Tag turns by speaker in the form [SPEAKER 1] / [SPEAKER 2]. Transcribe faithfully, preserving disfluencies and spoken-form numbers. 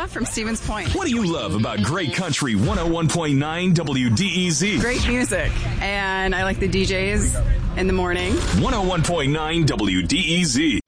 [SPEAKER 1] Sarah from Stevens Point.
[SPEAKER 2] What do you love about Great Country one oh one point nine W D E Z?
[SPEAKER 1] Great music, and I like the D Js in the morning.
[SPEAKER 2] one oh one point nine W D E Z.